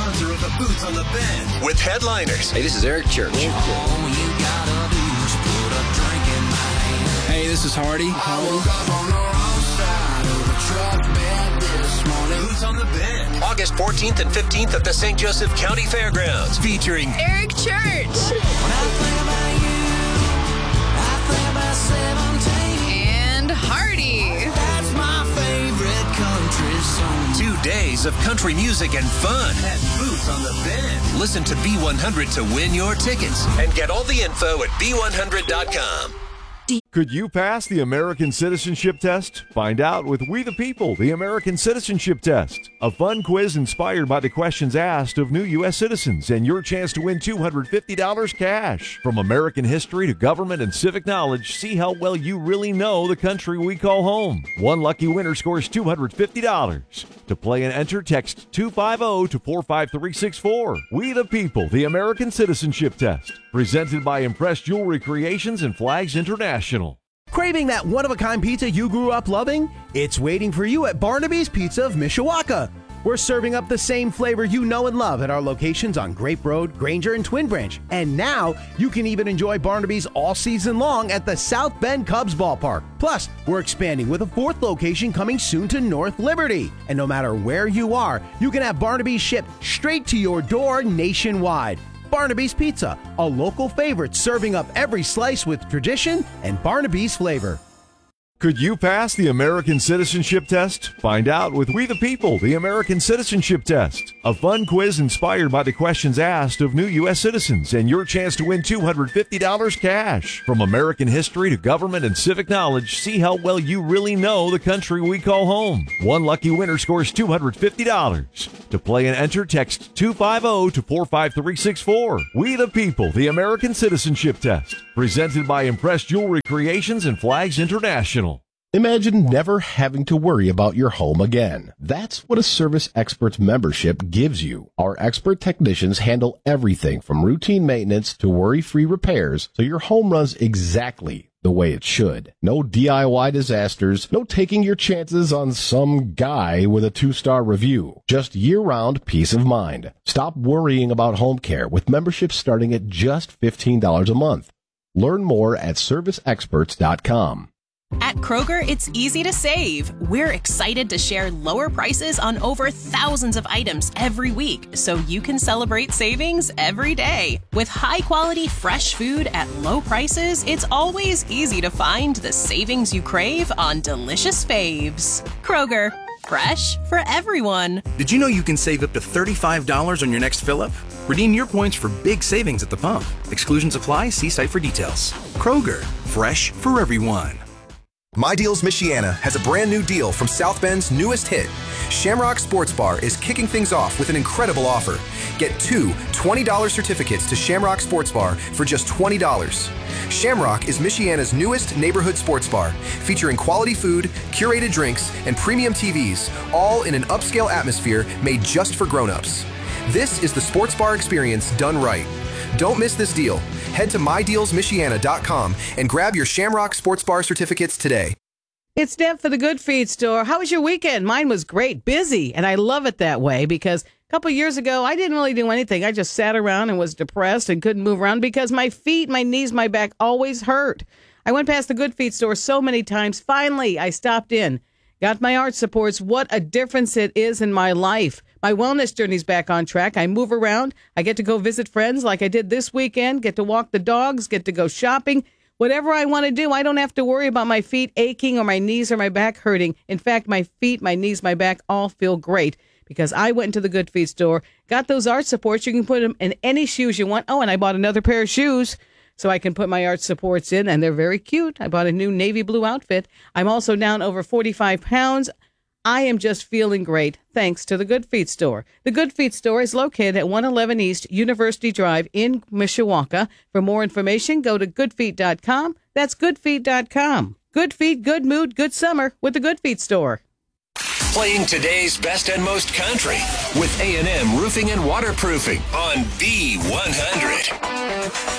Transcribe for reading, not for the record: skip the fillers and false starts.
sponsor of the Boots on the Bend with headliners. Hey, this is Eric Church. Hey, this is Hardy. Boots on the Bend, August 14th and 15th at the St. Joseph County Fairgrounds, featuring Eric Church. And Hardy. That's my favorite country song. 2 days of country music and fun at Boots on the Bend. Listen to B100 to win your tickets and get all the info at B100.com. Could you pass the American Citizenship Test? Find out with We the People, the American Citizenship Test. A fun quiz inspired by the questions asked of new U.S. citizens and your chance to win $250 cash. From American history to government and civic knowledge, see how well you really know the country we call home. One lucky winner scores $250. To play and enter, text 250 to 45364. We the People, the American Citizenship Test. Presented by Impress Jewelry Creations and Flags International. Craving that one-of-a-kind pizza you grew up loving? It's waiting for you at Barnaby's Pizza of Mishawaka. We're serving up the same flavor you know and love at our locations on Grape Road, Granger, and Twin Branch. And now, you can even enjoy Barnaby's all season long at the South Bend Cubs Ballpark. Plus, we're expanding with a 4th location coming soon to North Liberty. And no matter where you are, you can have Barnaby's shipped straight to your door nationwide. Barnaby's Pizza, a local favorite serving up every slice with tradition and Barnaby's flavor. Could you pass the American Citizenship Test? Find out with We the People, the American Citizenship Test. A fun quiz inspired by the questions asked of new U.S. citizens and your chance to win $250 cash. From American history to government and civic knowledge, see how well you really know the country we call home. One lucky winner scores $250. To play and enter, text 250 to 45364. We the People, the American Citizenship Test. Presented by Impress Jewelry Creations and Flags International. Imagine never having to worry about your home again. That's what a Service Experts membership gives you. Our expert technicians handle everything from routine maintenance to worry-free repairs, so your home runs exactly the way it should. No DIY disasters, no taking your chances on some guy with a 2-star review. Just year-round peace of mind. Stop worrying about home care with memberships starting at just $15 a month. Learn more at serviceexperts.com. At Kroger, it's easy to save. We're excited to share lower prices on over thousands of items every week, so you can celebrate savings every day. With high-quality, fresh food at low prices, it's always easy to find the savings you crave on delicious faves. Kroger, fresh for everyone. Did you know you can save up to $35 on your next fill-up? Redeem your points for big savings at the pump. Exclusions apply. See site for details. Kroger, fresh for everyone. My Deals Michiana has a brand new deal from South Bend's newest hit. Shamrock Sports Bar is kicking things off with an incredible offer. Get 2 $20 certificates to Shamrock Sports Bar for just $20. Shamrock is Michiana's newest neighborhood sports bar, featuring quality food, curated drinks, and premium TVs, all in an upscale atmosphere made just for grown-ups. This is the sports bar experience done right. Don't miss this deal. Head to mydealsmichiana.com and grab your Shamrock Sports Bar certificates today. It's Deb for the Good Feed store. How was your weekend? Mine was great, busy, and I love it that way because a couple years ago, I didn't really do anything. I just sat around and was depressed and couldn't move around because my feet, my knees, my back always hurt. I went past the Good Feed store so many times. Finally, I stopped in, got my arch supports. What a difference it is in my life. My wellness journey's back on track. I move around. I get to go visit friends like I did this weekend, get to walk the dogs, get to go shopping. Whatever I want to do, I don't have to worry about my feet aching or my knees or my back hurting. In fact, my feet, my knees, my back all feel great because I went into the Good Feed store, got those arch supports. You can put them in any shoes you want. Oh, and I bought another pair of shoes so I can put my arch supports in, and they're very cute. I bought a new navy blue outfit. I'm also down over 45 pounds. I am just feeling great thanks to the Good Feet store. The Good Feet store is located at 111 East University Drive in Mishawaka. For more information, go to goodfeet.com. That's goodfeet.com. Good feet, good mood, good summer with the Good Feet store. Playing today's best and most country with A&M Roofing and Waterproofing on B100.